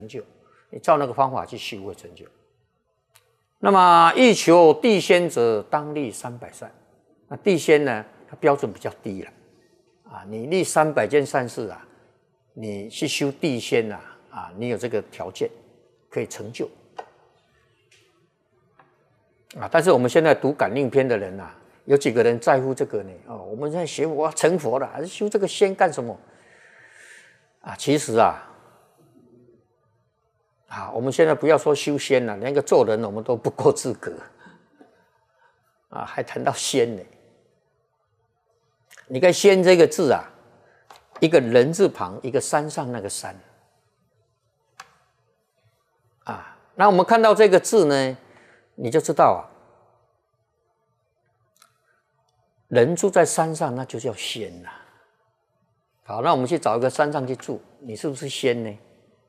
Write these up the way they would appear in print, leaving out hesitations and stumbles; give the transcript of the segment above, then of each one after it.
就，你照那个方法去修会成就。那么欲求地仙者，当立300善。那地仙呢，它标准比较低了啊，你立300件善事啊，你去修地仙啊，你有这个条件可以成就啊。但是我们现在读感应篇的人啊，有几个人在乎这个呢？哦，我们现在学我要成佛了，还是修这个仙干什么？啊，其实啊，我们现在不要说修仙了，连个做人我们都不够资格啊，还谈到仙呢？你看“仙”这个字啊，一个人字旁，一个山上那个山啊。那我们看到这个字呢，你就知道啊，人住在山上，那就叫仙呐。好，那我们去找一个山上去住，你是不是仙呢？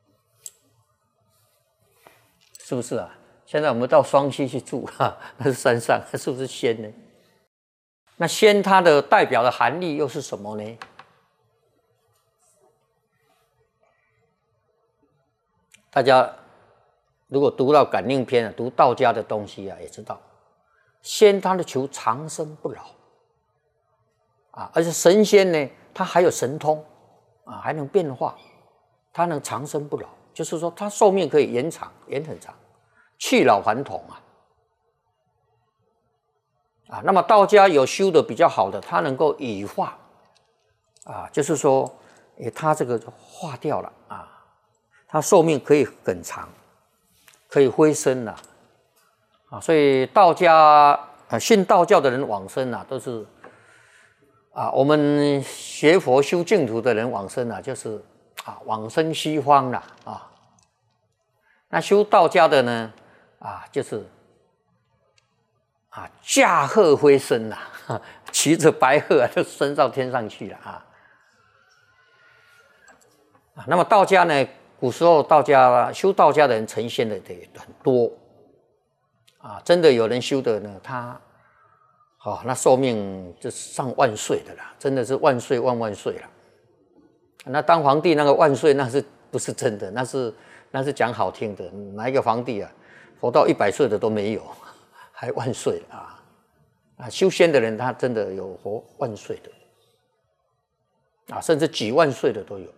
是不是啊？现在我们到双溪去住，那是山上，是不是仙呢？那仙它的代表的含义又是什么呢？大家如果读到感应篇读道家的东西也知道，仙它的求长生不老而且神仙呢，它还有神通还能变化，它能长生不老，就是说它寿命可以延长，延很长，去老还童那么道家有修的比较好的，它能够羽化就是说它这个化掉了它寿命可以很长，可以飞升了所以道家信道教的人往生都是我们学佛修净土的人往生就是往生西方了那修道家的呢就是驾鹤飞升骑着白鹤就升到天上去了那么道家呢，古时候道家修道家的人成仙的也很多真的有人修的呢，他那寿命就上万岁的啦，真的是万岁万万岁了。那当皇帝那个万岁，那是不是真的？那是讲好听的，哪一个皇帝活到100岁的都没有，还万岁修仙的人他真的有活万岁的甚至几万岁的都有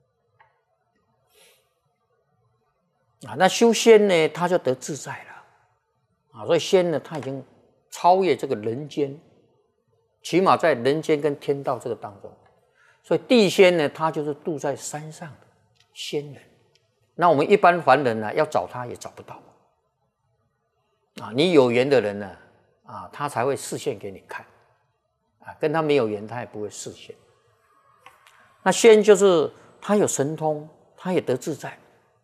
那修仙呢，他就得自在了所以仙呢，他已经超越这个人间，起码在人间跟天道这个当中。所以地仙呢，他就是住在山上的仙人。那我们一般凡人呢，要找他也找不到你有缘的人呢他才会示现给你看跟他没有缘，他也不会示现。那仙就是他有神通，他也得自在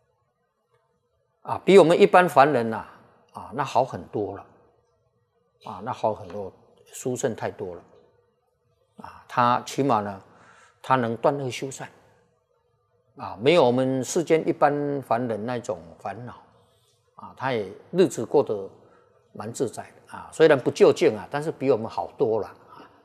比我们一般凡人那好很多了那好很多，殊胜太多了他起码呢，他能断恶修善没有我们世间一般凡人那种烦恼他也日子过得蛮自在的虽然不究竟但是比我们好多了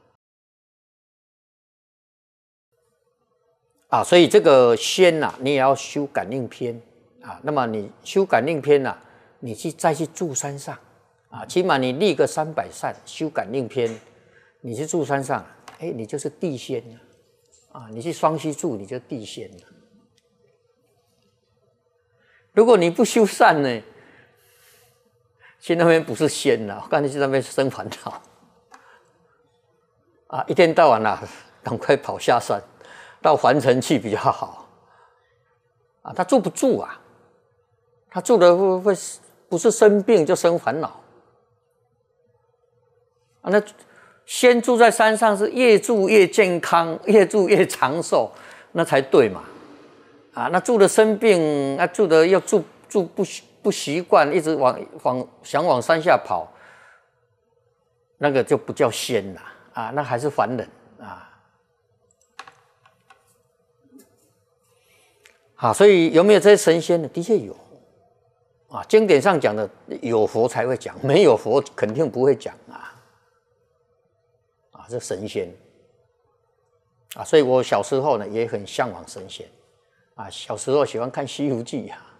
所以这个仙你也要修感应篇那么你修感应篇你再去住山上起码你立个300善，修感应篇，你去住山上你就是地仙你去双溪住，你就地仙了。如果你不修善呢，去那边不是仙了，我看你去那边生烦恼一天到晚赶快跑下山到凡尘去比较好他住不住他住的会不是生病就生烦恼那先住在山上是越住越健康，越住越长寿，那才对嘛那住的生病住的又住不习惯，一直想往山下跑，那个就不叫仙了那还是凡人所以有没有这些神仙呢？的确有经典上讲的有佛才会讲，没有佛肯定不会讲这神仙所以我小时候呢也很向往神仙小时候喜欢看《西游记